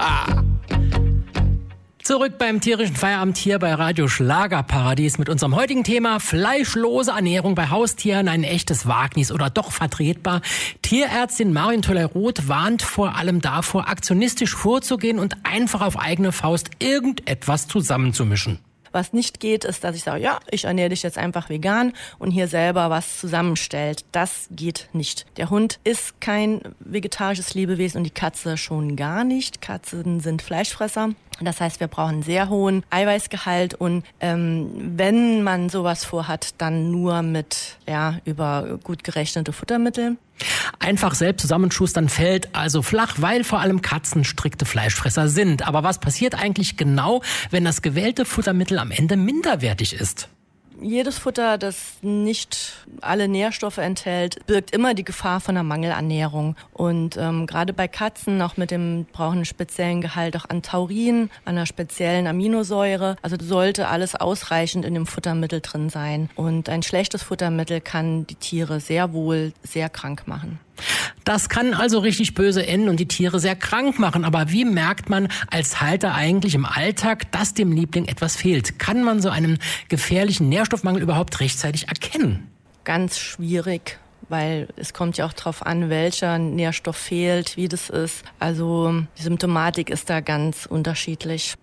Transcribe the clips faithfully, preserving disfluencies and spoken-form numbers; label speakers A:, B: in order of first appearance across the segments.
A: Zurück beim tierischen Feierabend hier bei Radio Schlagerparadies mit unserem heutigen Thema fleischlose Ernährung bei Haustieren, ein echtes Wagnis oder doch vertretbar. Tierärztin Marion Töller-Roth warnt vor allem davor, aktionistisch vorzugehen und einfach auf eigene Faust irgendetwas zusammenzumischen.
B: Was nicht geht, ist, dass ich sage, ja, ich ernähre dich jetzt einfach vegan und hier selber was zusammenstellt. Das geht nicht. Der Hund ist kein vegetarisches Lebewesen und die Katze schon gar nicht. Katzen sind Fleischfresser. Das heißt, wir brauchen einen sehr hohen Eiweißgehalt und ähm, wenn man sowas vorhat, dann nur mit ja über gut gerechnete Futtermittel.
A: Einfach selbst zusammenschustern fällt also flach, weil vor allem Katzen strikte Fleischfresser sind. Aber was passiert eigentlich genau, wenn das gewählte Futtermittel am Ende minderwertig ist?
B: Jedes Futter, das nicht alle Nährstoffe enthält, birgt immer die Gefahr von einer Mangelernährung. Und ähm, gerade bei Katzen, auch mit dem brauchen einen speziellen Gehalt auch an Taurin, an einer speziellen Aminosäure. Also sollte alles ausreichend in dem Futtermittel drin sein. Und ein schlechtes Futtermittel kann die Tiere sehr wohl sehr krank machen.
A: Das kann also richtig böse enden und die Tiere sehr krank machen. Aber wie merkt man als Halter eigentlich im Alltag, dass dem Liebling etwas fehlt? Kann man so einen gefährlichen Nährstoffmangel überhaupt rechtzeitig erkennen?
B: Ganz schwierig, weil es kommt ja auch darauf an, welcher Nährstoff fehlt, wie das ist. Also die Symptomatik ist da ganz unterschiedlich.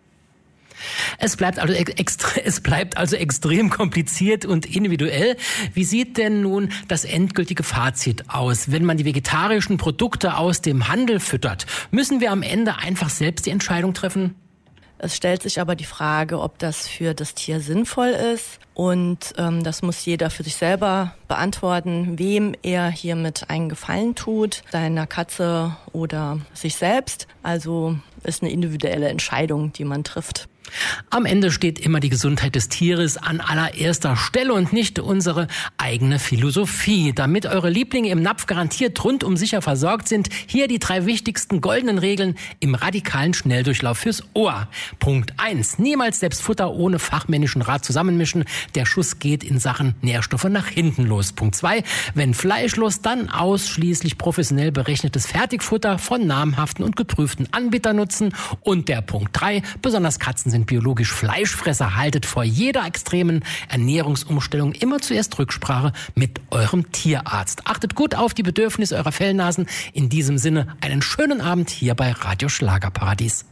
A: Es bleibt also extra, es bleibt also extrem kompliziert und individuell. Wie sieht denn nun das endgültige Fazit aus? Wenn man die vegetarischen Produkte aus dem Handel füttert, müssen wir am Ende einfach selbst die Entscheidung treffen?
B: Es stellt sich aber die Frage, ob das für das Tier sinnvoll ist. Und ähm, das muss jeder für sich selber beantworten, wem er hiermit einen Gefallen tut, seiner Katze oder sich selbst. Also ist eine individuelle Entscheidung, die man trifft.
A: Am Ende steht immer die Gesundheit des Tieres an allererster Stelle und nicht unsere eigene Philosophie. Damit eure Lieblinge im Napf garantiert rundum sicher versorgt sind, hier die drei wichtigsten goldenen Regeln im radikalen Schnelldurchlauf fürs Ohr. Punkt eins. Niemals selbst Futter ohne fachmännischen Rat zusammenmischen. Der Schuss geht in Sachen Nährstoffe nach hinten los. Punkt zwei. Wenn fleischlos, dann ausschließlich professionell berechnetes Fertigfutter von namhaften und geprüften Anbietern nutzen. Und der Punkt drei. Besonders Katzen sind biologisch Fleischfresser. Haltet vor jeder extremen Ernährungsumstellung immer zuerst Rücksprache mit eurem Tierarzt. Achtet gut auf die Bedürfnisse eurer Fellnasen. In diesem Sinne einen schönen Abend hier bei Radio Schlagerparadies.